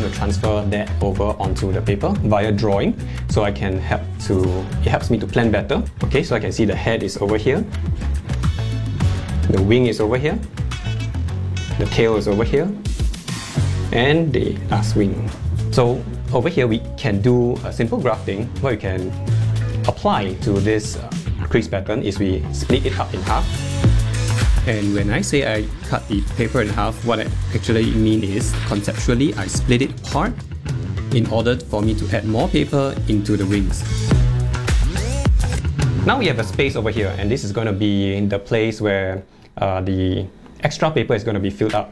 to transfer that over onto the paper via drawing, so it helps me to plan better. Okay, so I can see the head is over here, the wing is over here, the tail is over here, and the last wing. So over here we can do a simple grafting. What we can apply to this crease pattern is we split it up in half. And when I say I cut the paper in half, what I actually mean is, conceptually, I split it apart in order for me to add more paper into the wings. Now we have a space over here, and this is going to be the place where the extra paper is going to be filled up.